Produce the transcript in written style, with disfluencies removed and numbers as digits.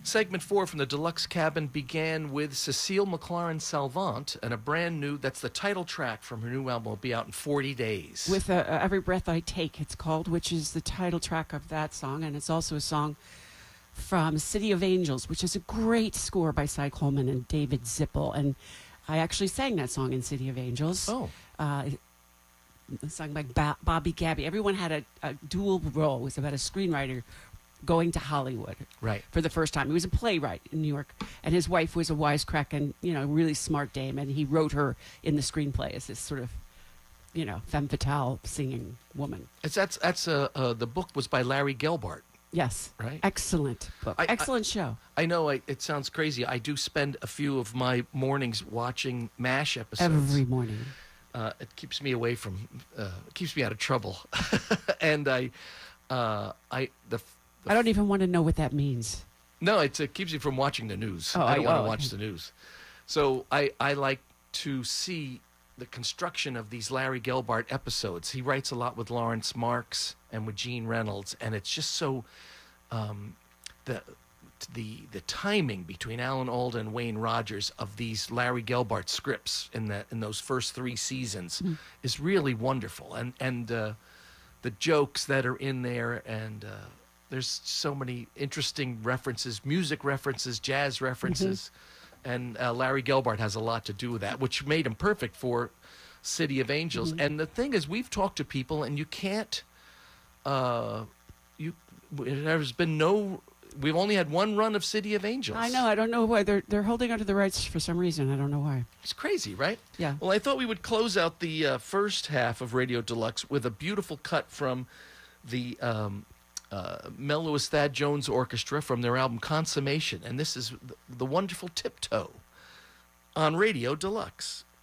Segment 4 from the Deluxe Cabin began with Cecile McLaren Salvant and a brand new, that's the title track from her new album, will be out in 40 days. With Every Breath I Take, it's called, which is the title track of that song. And it's also a song from City of Angels, which is a great score by Cy Coleman and David Zippel. And I actually sang that song in City of Angels. Oh. Sung by Bobby Gabby. Everyone had a dual role. It was about a screenwriter going to Hollywood for the first time. He was a playwright in New York, and his wife was a wisecrack and, really smart dame, and he wrote her in the screenplay as this sort of, femme fatale singing woman. The book was by Larry Gelbart. Yes. Right? Excellent book. Excellent show. I know it sounds crazy. I do spend a few of my mornings watching MASH episodes. Every morning. It keeps me away from, keeps me out of trouble. And I don't even want to know what that means. No, it keeps you from watching the news. I don't want to watch the news. So I like to see the construction of these Larry Gelbart episodes. He writes a lot with Lawrence Marks and with Gene Reynolds, and it's just so the timing between Alan Alda and Wayne Rogers of these Larry Gelbart scripts in those first 3 seasons is really wonderful, and the jokes that are in there, and there's so many interesting references, music references, jazz references, and Larry Gelbart has a lot to do with that, which made him perfect for City of Angels. And the thing is, we've talked to people, and you can't. There's been no. We've only had one run of City of Angels. I know. I don't know why they're holding onto the rights for some reason. I don't know why. It's crazy, right? Yeah. Well, I thought we would close out the first half of Radio Deluxe with a beautiful cut from the Mel Lewis Thad Jones Orchestra from their album Consummation, and this is the wonderful Tiptoe on Radio Deluxe.